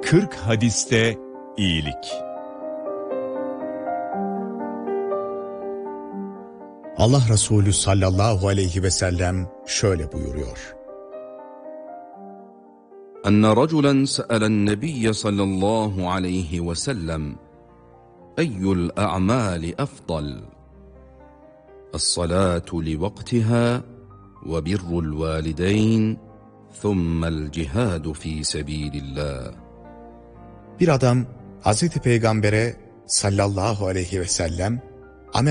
40 hadiste iyilik. Allah Resulü sallallahu aleyhi ve sellem şöyle buyuruyor. Enne raculen se'elen nebiyye sallallahu aleyhi ve sellem eyyul a'mali efdal? Es-salatu li vaktiha ve birrul valideyn thummel cihadu fi sebilillah. Bir adam Hazreti Peygamber'e sallallahu aleyhi ve sellem